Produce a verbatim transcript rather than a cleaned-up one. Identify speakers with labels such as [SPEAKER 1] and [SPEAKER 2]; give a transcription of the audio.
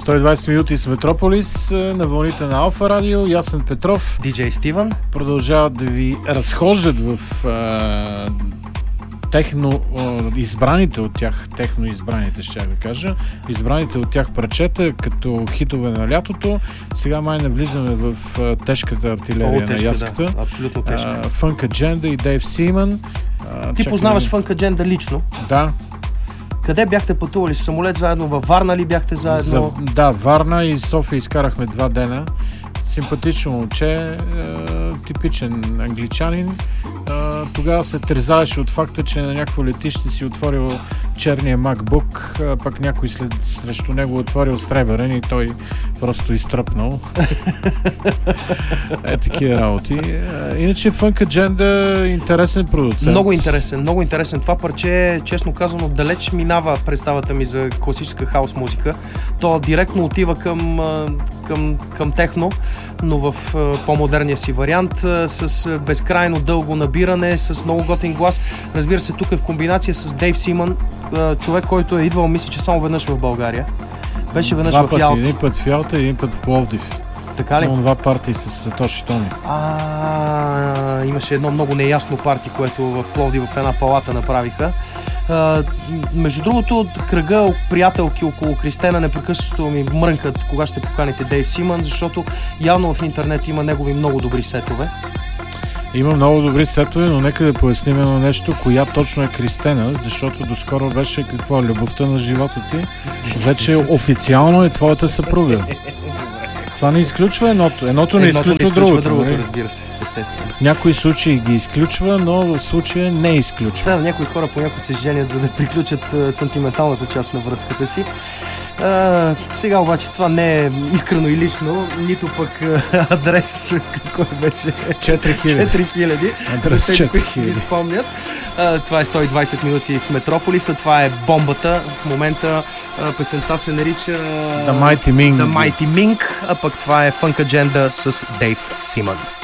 [SPEAKER 1] сто и двайсет минути с Метрополис на вълните на Алфа Радио. Ясен Петров,
[SPEAKER 2] диджей Стивън
[SPEAKER 1] продължават да ви разхождат в а, техно а, избраните от тях, техно избраните ще да кажа, избраните от тях парчета като хитове на лятото. Сега май навлизаме в а, тежката артилерия. О, тежка, на яската.
[SPEAKER 2] Да, абсолютно тежка.
[SPEAKER 1] Фънк Адженда и Дейв Симън.
[SPEAKER 2] А, Ти познаваш Фънк Адженда лично?
[SPEAKER 1] Да.
[SPEAKER 2] Къде бяхте пътували? С самолет заедно? Във Варна ли бяхте заедно?
[SPEAKER 1] За, да, Варна и София изкарахме два дена. Симпатично момче, е, типичен англичанин. Е, тогава се трезаеше от факта, че на някакво летище си отворил черния MacBook, а пък някой след, срещу него отворил сребърен и той просто изтръпнал. Е, такива работи. Е, иначе Funk Agenda е интересен продуцент.
[SPEAKER 2] Много интересен, много интересен. Това парче, честно казано, далеч минава представата ми за класическа хаус музика. То директно отива към, към, към техно, но в по-модерния си вариант, с безкрайно дълго набиране, с много готин глас. Разбира се, тук е в комбинация с Дейв Симън, човек, който е идвал, мисля, че само веднъж в България. Беше веднъж
[SPEAKER 1] два
[SPEAKER 2] в
[SPEAKER 1] пъти,
[SPEAKER 2] Ялта.
[SPEAKER 1] Един път в Ялта и един път в Пловдив.
[SPEAKER 2] Така ли?
[SPEAKER 1] Имам два парти с Сатоши Томи.
[SPEAKER 2] А, имаше едно много неясно парти, което в Пловдив в една палата направиха. Uh, между другото, кръга приятелки около Кристена непрекъснато ми мрънкат кога ще поканите Дейв Симън, защото явно в интернет има негови много добри сетове.
[SPEAKER 1] Има много добри сетове, но нека да поясним едно нещо, коя точно е Кристена, защото доскоро беше какво, любовта на живота ти. Вече официално е твоята съпруга. Това не изключва едното. Едното не изключва, не изключва другото.
[SPEAKER 2] другото, разбира се, естествено.
[SPEAKER 1] В някои случаи ги изключва, но в случая не изключва.
[SPEAKER 2] Да, някои хора понякога се женят, за да приключат а, сантименталната част на връзката си. А, сега обаче това не е искрено и лично, нито пък а, адрес, кой беше?
[SPEAKER 1] четири хиляди.
[SPEAKER 2] четири хиляди.
[SPEAKER 1] Адрес
[SPEAKER 2] за тези, които си ги спомнят. А, това е сто и двайсет минути с Метрополиса, това е бомбата. В момента а, песента се нарича
[SPEAKER 1] The Mighty Ming.
[SPEAKER 2] The Mighty Ming, а пък това е Funk Agenda с Дейв Симън.